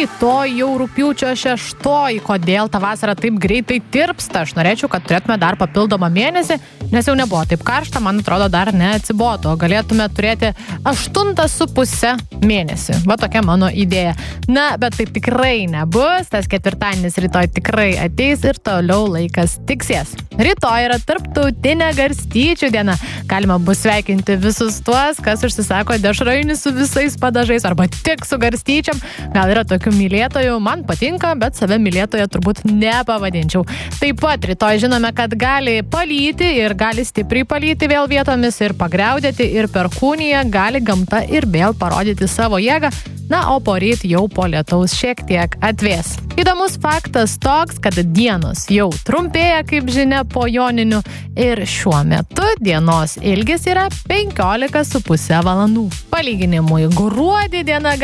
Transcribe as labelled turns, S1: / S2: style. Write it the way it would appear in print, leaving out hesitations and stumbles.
S1: rytoj jau rugpjūčio 6, kodėl ta vasara taip greitai tirpsta. Aš norėčiau, kad turėtume dar papildomą mėnesį, nes jau nebuvo taip karšta, man atrodo, dar neatsibodo. Galėtume turėti 8,5 mėnesį. Va tokia mano idėja. Na, bet tai tikrai nebus, tas ketvirtadienis rytoj tikrai ateis ir toliau laikas tiksės. Rytoj yra tarptautinė garstyčių diena. Galima bus sveikinti visus tuos, kas užsisako dešrainį su visais padažais arba tik su garstyčiam. Gal yra tokių mylėtojų, man patinka, bet save mylėtoje turbūt nepavadinčiau. Taip pat rytoj žinome, kad gali palyti ir gali stipriai palyti vėl vietomis ir pagriaudėti ir perkūnija, gali gamta ir vėl parodyti savo jėgą. Na, o poryt jau po lietaus šiek tiek atvės. Įdomus faktas toks, kad dienos jau trumpėja, kaip žinia, po joninių ir šiuo metu dienos ilgis yra 15,5 valandų. Palyginimui, gruodį diena